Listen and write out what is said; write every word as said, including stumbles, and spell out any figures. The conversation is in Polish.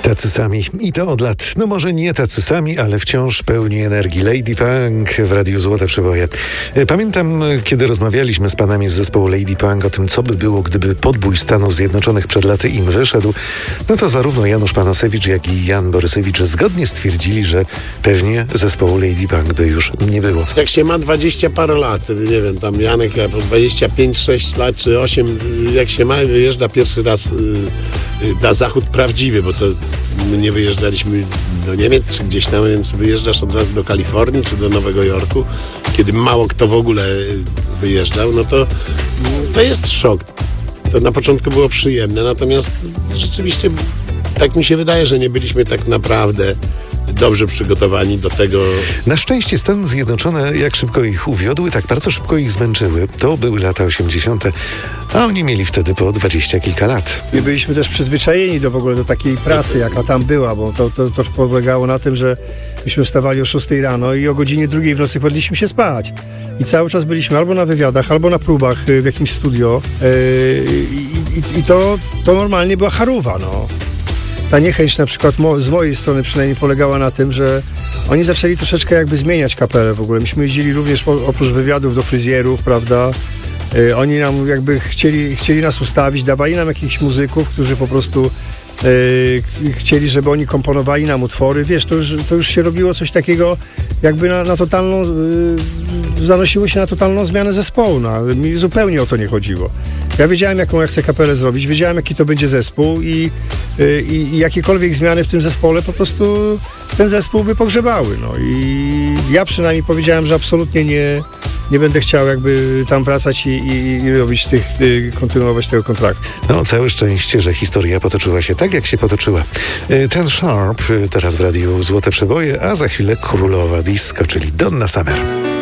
Tacy sami i to od lat. No może nie tacy sami, ale wciąż pełni energii. Lady Punk w Radiu Złote Przeboje. Pamiętam, kiedy rozmawialiśmy z panami z zespołu Lady Punk o tym, co by było, gdyby podbój Stanów Zjednoczonych przed laty im wyszedł, no to zarówno Janusz Panasewicz, jak i Jan Borysewicz zgodnie stwierdzili, że pewnie zespołu Lady Punk by już nie było. Jak się ma dwadzieścia parę lat, nie wiem, tam Janek po dwadzieścia pięć, sześć lat czy osiem, jak się ma, wyjeżdża pierwszy raz yy, na zachód prawdziwy, bo to my nie wyjeżdżaliśmy do Niemiec czy gdzieś tam, więc wyjeżdżasz od razu do Kalifornii czy do Nowego Jorku, kiedy mało kto w ogóle wyjeżdżał, no to, to jest szok. To na początku było przyjemne, natomiast rzeczywiście tak mi się wydaje, że nie byliśmy tak naprawdę dobrze przygotowani do tego. Na szczęście Stany Zjednoczone, jak szybko ich uwiodły, tak bardzo szybko ich zmęczyły. To były lata osiemdziesiąte, a oni mieli wtedy po dwadzieścia kilka lat. My byliśmy też przyzwyczajeni do w ogóle do takiej pracy, jaka tam była, bo to, to, to polegało na tym, że myśmy wstawali o szóstej rano i o godzinie drugiej w nocy kładliśmy się spać. I cały czas byliśmy albo na wywiadach, albo na próbach w jakimś studio. Yy, i, i, I to, to normalnie była charuwa, no. Ta niechęć na przykład mo- z mojej strony przynajmniej polegała na tym, że oni zaczęli troszeczkę jakby zmieniać kapelę w ogóle. Myśmy jeździli również po, oprócz wywiadów do fryzjerów, prawda? Yy, oni nam jakby chcieli, chcieli nas ustawić, dawali nam jakichś muzyków, którzy po prostu yy, chcieli, żeby oni komponowali nam utwory. Wiesz, to już, to już się robiło coś takiego jakby na, na totalną, yy, zanosiło się na totalną zmianę zespołu. No, mi zupełnie o to nie chodziło. Ja wiedziałem, jaką ja chcę kapelę zrobić, wiedziałem, jaki to będzie zespół i, yy, i jakiekolwiek zmiany w tym zespole po prostu ten zespół by pogrzebały. No i ja przynajmniej powiedziałem, że absolutnie nie, nie będę chciał jakby tam wracać i, i, i robić tych, y, kontynuować tego kontraktu. No, całe szczęście, że historia potoczyła się tak, jak się potoczyła. Ten Sharp teraz w Radiu Złote Przeboje, a za chwilę królowa disco, czyli Donna Summer.